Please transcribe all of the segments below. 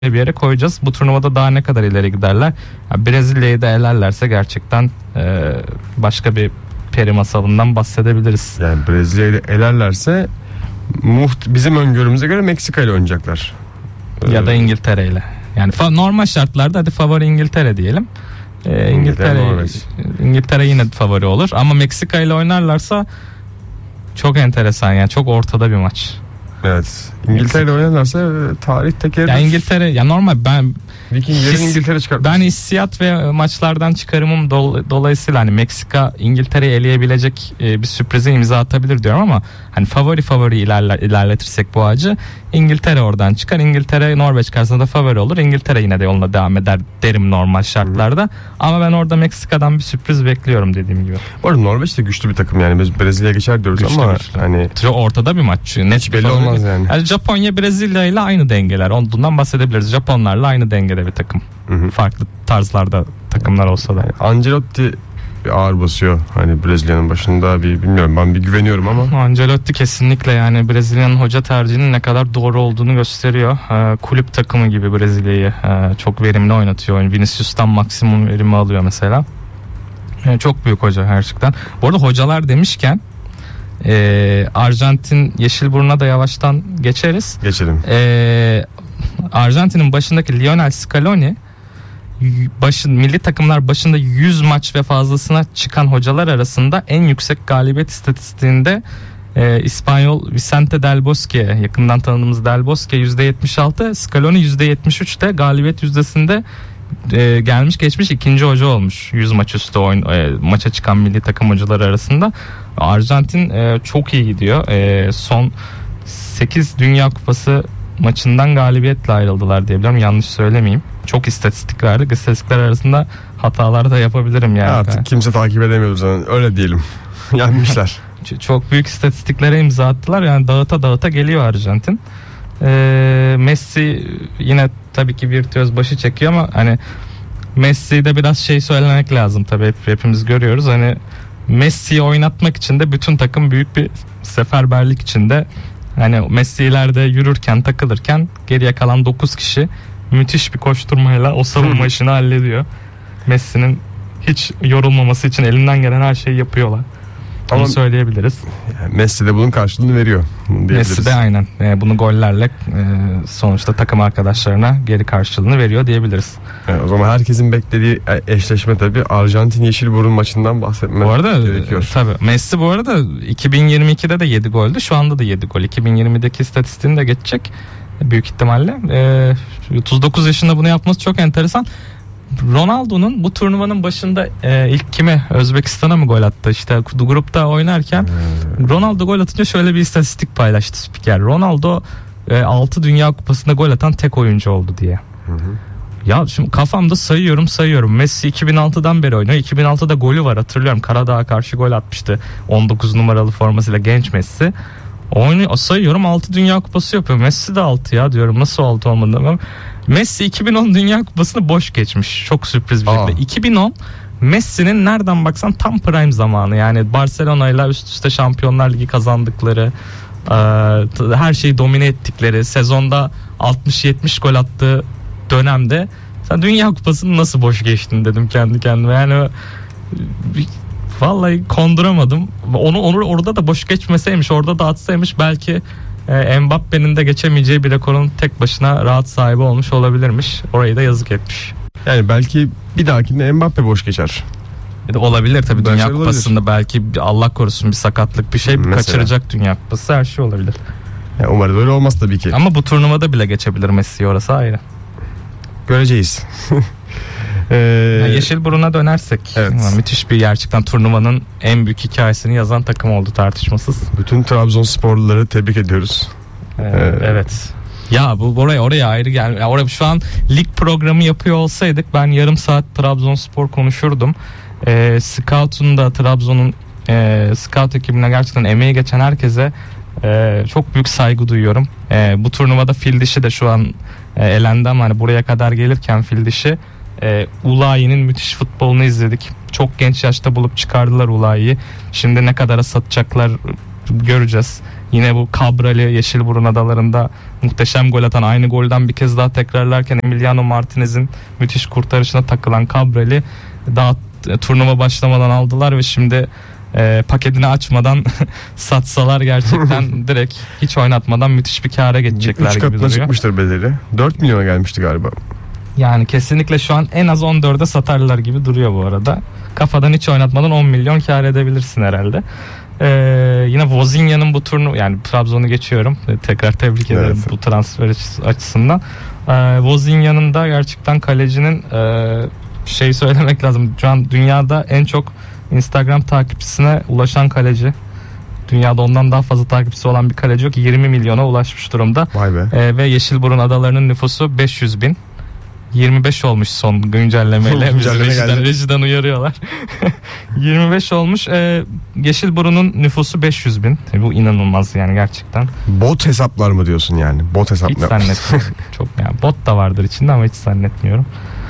bir yere koyacağız. Bu turnuvada daha ne kadar ileri giderler? Yani Brezilya'yı da elerlerse gerçekten başka bir peri masalından bahsedebiliriz. Yani Brezilya'yı elerlerse bizim öngörümüze göre Meksika ile oynayacaklar. Ya da İngiltere ile. Yani normal şartlarda hadi favori İngiltere diyelim. İngiltere yine favori olur ama Meksika ile oynarlarsa çok enteresan, yani çok ortada bir maç. Evet. İngiltere ile oynarlarsa tarih tekerrür. Ya İngiltere, ya normal İngiltere çıkartmış. Ben hissiyat ve maçlardan çıkarımım dolayısıyla hani Meksika İngiltere'yi eleyebilecek bir sürprize imza atabilir diyorum ama hani favori ilerletirsek bu ağacı, İngiltere oradan çıkar. İngiltere Norveç karşısında da favori olur. İngiltere yine de yoluna devam eder derim normal şartlarda. Ama ben orada Meksika'dan bir sürpriz bekliyorum dediğim gibi. Bu arada Norveç de güçlü bir takım, yani biz Brezilya geçer diyoruz güçlü, ama güçlü. Hani ortada bir maç. Net belli olmaz yani. Yani Japonya Brezilya ile aynı dengeler. Ondan bahsedebiliriz. Japonlarla aynı dengede bir takım. Hı-hı. Farklı tarzlarda takımlar olsa da. Yani Ancelotti ağır basıyor. Hani Brezilya'nın başında bilmiyorum, ben bir güveniyorum ama. Ancelotti kesinlikle yani Brezilya'nın hoca tercihinin ne kadar doğru olduğunu gösteriyor. Kulüp takımı gibi Brezilya'yı çok verimli oynatıyor. Vinicius'tan maksimum verimi alıyor mesela. Çok büyük hoca gerçekten. Bu arada hocalar demişken Arjantin Yeşilburnu'na da yavaştan geçeriz. Geçelim. Arjantin'in başındaki Lionel Scaloni milli takımlar başında 100 maç ve fazlasına çıkan hocalar arasında en yüksek galibiyet istatistiğinde İspanyol Vicente Del Bosque, yakından tanıdığımız Del Bosque %76, Scaloni %73'te galibiyet yüzdesinde gelmiş geçmiş ikinci hoca olmuş 100 maç üstü maça çıkan milli takım hocaları arasında. Arjantin çok iyi gidiyor. Son 8 Dünya Kupası maçından galibiyetle ayrıldılar diyebilirim. Yanlış söylemeyeyim. Çok istatistik verdik. İstatistikler arasında hatalar da yapabilirim yani. Artık kimse takip edemiyor zaten. Öyle diyelim. Yenmişler. Çok büyük istatistiklere imza attılar. Yani dağıta geliyor Arjantin. Messi yine tabii ki virtüöz başı çekiyor ama hani Messi'de biraz söylemek lazım tabii, hepimiz görüyoruz. Hani Messi'yi oynatmak için de bütün takım büyük bir seferberlik içinde. Hani Messi ileride yürürken, takılırken geriye kalan 9 kişi müthiş bir koşturmayla o savunma işini hallediyor. Messi'nin hiç yorulmaması için elinden gelen her şeyi yapıyorlar. Onu söyleyebiliriz. Messi de bunun karşılığını veriyor. Messi de aynen bunu gollerle sonuçta takım arkadaşlarına geri karşılığını veriyor diyebiliriz. O zaman herkesin beklediği eşleşme tabii Arjantin Yeşilburnu maçından bahsetmek gerekiyor. Tabii Messi bu arada 2022'de de 7 goldü. Şu anda da 7 gol. 2020'deki istatistiğini de geçecek büyük ihtimalle. 39 yaşında bunu yapması çok enteresan. Ronaldo'nun bu turnuvanın başında ilk kime, Özbekistan'a mı gol attı? İşte grupta oynarken Ronaldo gol atınca şöyle bir istatistik paylaştı spiker. Ronaldo 6 Dünya Kupası'nda gol atan tek oyuncu oldu diye. Hı hı. Ya şimdi kafamda sayıyorum. Messi 2006'dan beri oynuyor. 2006'da golü var, hatırlıyorum. Karadağ'a karşı gol atmıştı. 19 numaralı formasıyla genç Messi. Oynuyor, sayıyorum 6 Dünya Kupası yapıyor. Messi de 6 ya diyorum. Nasıl 6 olmadı? Messi 2010 Dünya Kupası'nı boş geçmiş. Çok sürpriz bir şekilde. 2010 Messi'nin nereden baksan tam prime zamanı. Yani Barcelona ile üst üste Şampiyonlar Ligi kazandıkları, her şeyi domine ettikleri, sezonda 60-70 gol attığı dönemde sen Dünya Kupası'nı nasıl boş geçtin dedim kendi kendime. Yani vallahi konduramadım. Onu orada da boş geçmeseymiş, orada da atsaymış belki Mbappe'nin de geçemeyeceği bir rekorun tek başına rahat sahibi olmuş olabilirmiş. Orayı da yazık etmiş. Yani belki bir dahakinde Mbappe boş geçer. Olabilir tabii, Dünya Kupası'nda belki Allah korusun bir sakatlık bir şey mesela kaçıracak Dünya Kupası, her şey olabilir. Yani umarım öyle olmaz tabii ki. Ama bu turnuvada bile geçebilir Messi, orası ayrı. Göreceğiz. Yeşilburnu'na dönersek, evet. Müthiş bir, gerçekten turnuvanın en büyük hikayesini yazan takım oldu tartışmasız. Bütün Trabzonsporluları tebrik ediyoruz. Evet. Ya bu oraya ayrı gel. Oraya şu an lig programı yapıyor olsaydık ben yarım saat Trabzonspor konuşurdum. Scout'un da Trabzon'un Scout ekibine gerçekten emeği geçen herkese çok büyük saygı duyuyorum. Bu turnuvada fil dişi de şu an elendi ama hani buraya kadar gelirken fil dişi Ulayi'nin müthiş futbolunu izledik. Çok genç yaşta bulup çıkardılar Ulayi'yi. Şimdi ne kadara satacaklar göreceğiz. Yine bu Cabral'i Yeşilburun Adalarında muhteşem gol atan, aynı golden bir kez daha tekrarlarken Emiliano Martinez'in müthiş kurtarışına takılan Cabral'i daha turnuva başlamadan aldılar ve şimdi paketini açmadan satsalar gerçekten direkt hiç oynatmadan müthiş bir kâra geçecekler 3 gibi katına duruyor. çıkmıştır bedeli. 4 milyona gelmişti galiba. Yani kesinlikle şu an en az 14'e satarlar gibi duruyor bu arada. Kafadan hiç oynatmadan 10 milyon kâr edebilirsin herhalde. Yine Vozinha'nın bu turnu, yani Trabzon'u geçiyorum. Tekrar tebrik ederim bu transfer açısından. Vozinha'nın da gerçekten kalecinin şey söylemek lazım. Şu an dünyada en çok Instagram takipçisine ulaşan kaleci. Dünyada ondan daha fazla takipçisi olan bir kaleci yok. 20 milyona ulaşmış durumda. Vay be. Ve Yeşilburun Adaları'nın nüfusu 500 bin. 25 olmuş son güncellemeyle. Rejiden uyarıyorlar. 25 olmuş. Yeşilburun'un nüfusu 500 bin. Bu inanılmaz yani gerçekten. Bot hesaplar mı diyorsun yani? Bot hesap hiç mı? zannetmiyorum. Çok yani bot da vardır içinde ama hiç zannetmiyorum.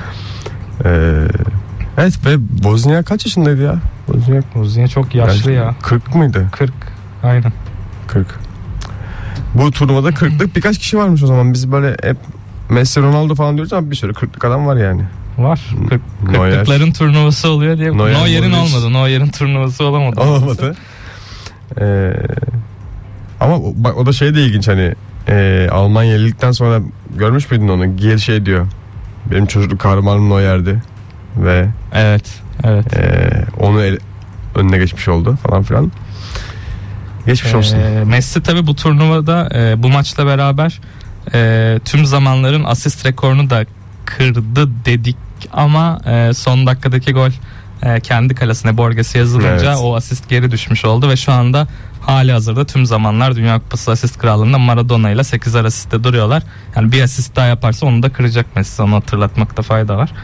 Evet, ve Bosnia kaç yaşındaydı ya? Bosnia çok yaşlı ya. 40 mıydı? 40. Aynen. 40. Bu turnuvada 40'lık birkaç kişi varmış o zaman. Biz böyle hep Messi, Ronaldo falan diyoruz ama bir sürü 40'lık adam var yani. Var. 40'lıkların turnuvası oluyor diye. Neuer'in olmadı. Neuer'in turnuvası olamadı. Olamadı. Ama bak, o da şey de ilginç, hani Almanya elendikten sonra görmüş müydün onu? Gier şey diyor. Benim çocukluk kahramanım Neuer'di ve evet. onu önüne geçmiş oldu falan filan. Geçmiş olsun. Messi tabii bu turnuvada bu maçla beraber tüm zamanların asist rekorunu da kırdı dedik ama son dakikadaki gol kendi kalesine Borges'e yazılınca o asist geri düşmüş oldu ve şu anda hali hazırda tüm zamanlar Dünya Kupası asist krallığında Maradona ile 8'er asiste duruyorlar. Yani bir asist daha yaparsa onu da kıracak Messi, onu hatırlatmakta fayda var.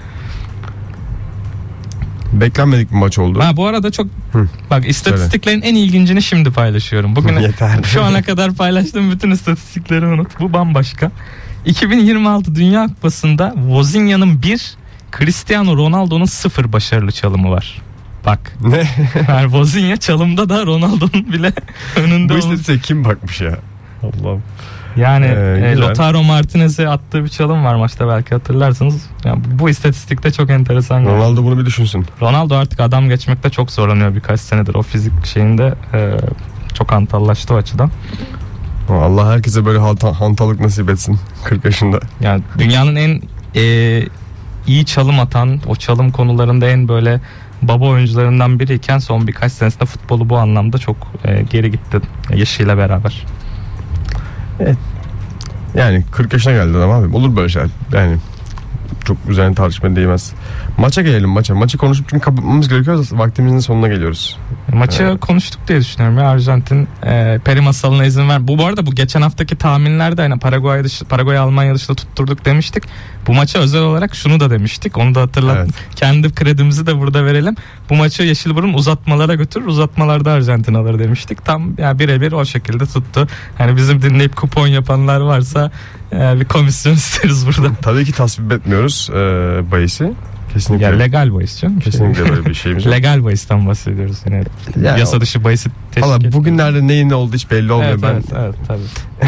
Beklenmedik bir maç oldu. Bu arada çok bak, istatistiklerin en ilgincini şimdi paylaşıyorum. Bugün şu ana kadar paylaştığım bütün istatistikleri unut. Bu bambaşka. 2026 Dünya Kupası'nda Vozinha'nın 1, Cristiano Ronaldo'nun 0 başarılı çalımı var. Bak. Ne? Yani Vozinha çalımda da Ronaldo'nun bile önünde. Bu istatistiğe kim bakmış ya? Allah'ım. Yani Lautaro Martinez'e attığı bir çalım var maçta, belki hatırlarsınız. Yani bu istatistikte çok enteresan. Ronaldo bunu bir düşünsün. Ronaldo artık adam geçmekte çok zorlanıyor birkaç senedir. O fizik şeyinde çok hantallaştı o açıdan. Allah herkese böyle hantalık nasip etsin 40 yaşında. Yani dünyanın en iyi çalım atan, o çalım konularında en böyle baba oyuncularından biriyken son birkaç senesinde futbolu bu anlamda çok geri gitti yaşıyla beraber. Evet. Yani 40 yaşına geldi adam abi. Olur böyle şeyler. Yani çok üzerine tartışmaya değmez. Maça gelelim, maça. Maçı konuşup çünkü kapatmamız gerekiyor. Vaktimizin sonuna geliyoruz. Maçı konuştuk diye düşünüyorum ya. Arjantin peri masalına izin ver. Bu arada bu geçen haftaki tahminlerde hani Paraguay Almanya dışında tutturduk demiştik. Bu maça özel olarak şunu da demiştik. Onu da hatırlat. Evet. Kendi kredimizi de burada verelim. Bu maçı Yeşilburun uzatmalara götürür. Uzatmalarda Arjantin alır demiştik. Tam yani birebir o şekilde tuttu. Hani bizim dinleyip kupon yapanlar varsa bir komisyon isteriz burada. Tabii ki tasvip etmiyoruz bahisi. Kesinlikle. Ya legal bahis canım. Kesinlikle böyle bir şeyimiz yok. Legal bahisten bahsediyoruz. Yani yasa dışı bahisi teşvik etmiyor. Valla bugünlerde neyin ne oldu hiç belli olmuyor. Evet tabii.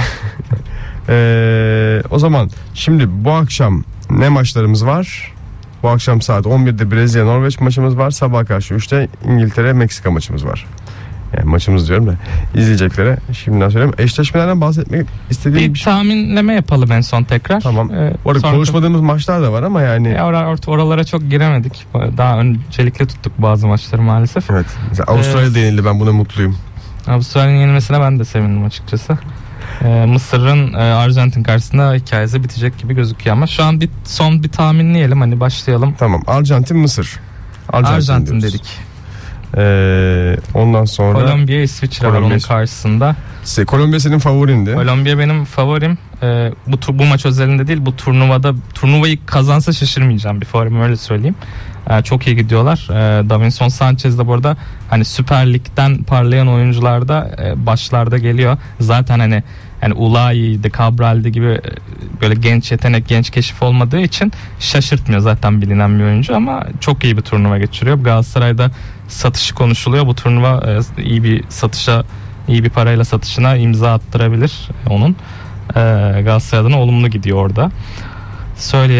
O zaman şimdi bu akşam ne maçlarımız var? Bu akşam saat 11'de Brezilya Norveç maçımız var. Sabah karşı 3'te İngiltere Meksika maçımız var. Yani maçımız diyorum da izleyeceklere şimdiden söyleyeyim. Eşleşmelerden bahsetmek istediğim bir tahminleme yapalım en son tekrar. Tamam. Orada konuşmadığımız maçlar da var ama yani. Oralara çok giremedik. Daha öncelikle tuttuk bazı maçları maalesef. Evet. Mesela Avustralya yenildi, ben buna mutluyum. Avustralya'nın yenilmesine ben de sevindim açıkçası. Mısır'ın Arjantin karşısında hikayesi bitecek gibi gözüküyor ama şu an son bir tahminleyelim, hani başlayalım. Tamam. Arjantin Mısır. Arjantin dedik. Ondan sonra Kolombiya İsviçre var onun karşısında. Kolombiya senin favorindi. Kolombiya benim favorim. Bu maç özelinde değil, bu turnuvayı kazansa şaşırmayacağım bir favorim, öyle söyleyeyim. Çok iyi gidiyorlar. Davinson Sanchez de bu arada hani Süper Lig'den parlayan oyuncularda başlarda geliyor. Zaten hani Ulayi'de, Cabral'de gibi böyle genç yetenek, genç keşif olmadığı için şaşırtmıyor, zaten bilinen bir oyuncu ama çok iyi bir turnuva geçiriyor. Galatasaray'da satışı konuşuluyor. Bu turnuva iyi bir satışa iyi bir parayla satışına imza attırabilir onun. Galatasaray adına olumlu gidiyor orada.